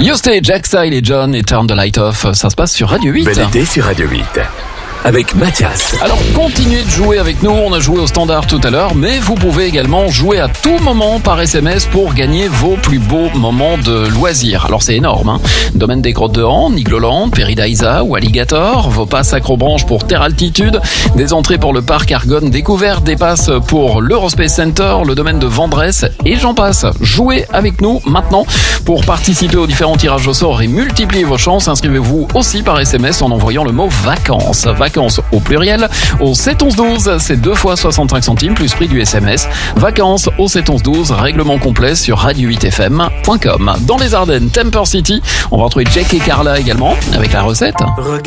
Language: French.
Yosté, Jack Style et John et Turn the Light Off, ça se passe sur Radio 8. Bel été sur Radio 8. Avec Mathias. Alors continuez de jouer avec nous, on a joué au standard tout à l'heure, mais vous pouvez également jouer à tout moment par SMS pour gagner vos plus beaux moments de loisirs. Alors c'est énorme, hein. Domaine des Grottes de Han, Nigloland, Peridaisa ou Alligator, vos passes Acrobranche pour Terre Altitude, des entrées pour le parc Argonne Découverte, des passes pour l'Eurospace Center, le domaine de Vendresse et j'en passe. Jouez avec nous maintenant pour participer aux différents tirages au sort et multiplier vos chances. Inscrivez-vous aussi par SMS en envoyant le mot vacances. Vacances au pluriel au 7 11 12, c'est 2 fois 65 centimes plus prix du SMS. Vacances au 7 11 12, règlement complet sur radio8fm.com. Dans les Ardennes, Temper City, on va retrouver Jack et Carla également avec la recette.